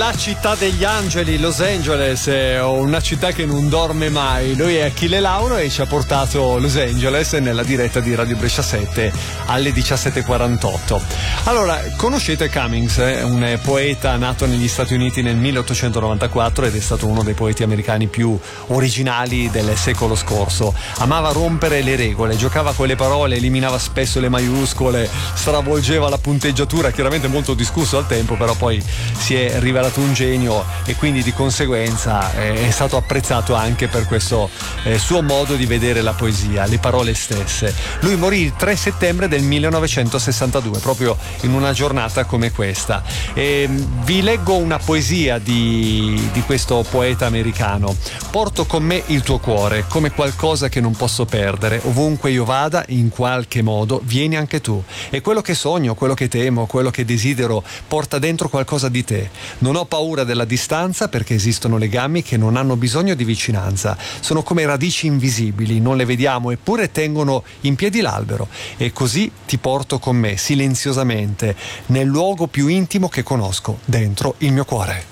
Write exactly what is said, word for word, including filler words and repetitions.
la città degli angeli, Los Angeles, è una città che non dorme mai. Lui è Achille Lauro e ci ha portato Los Angeles nella diretta di Radio Brescia sette alle diciassette e quarantotto. Allora, conoscete Cummings, eh? Un poeta nato negli Stati Uniti nel milleottocentonovantaquattro ed è stato uno dei poeti americani più originali del secolo scorso. Amava rompere le regole, giocava con le parole, eliminava spesso le maiuscole, stravolgeva la punteggiatura, chiaramente molto discusso al tempo, però poi si è rivelato un genio e quindi di conseguenza è stato apprezzato anche per questo eh, suo modo di vedere la poesia, le parole stesse. Lui morì il tre settembre del millenovecentosessantadue, proprio in una giornata come questa. E vi leggo una poesia di, di questo poeta americano. Porto con me il tuo cuore come qualcosa che non posso perdere. Ovunque io vada, in qualche modo, vieni anche tu. E quello che sogno, quello che temo, quello che desidero porta dentro qualcosa di te. Non ho paura della distanza perché esistono legami che non hanno bisogno di vicinanza. Sono come radici invisibili, non le vediamo eppure tengono in piedi l'albero. E così ti porto con me, silenziosamente, nel luogo più intimo che conosco, dentro il mio cuore.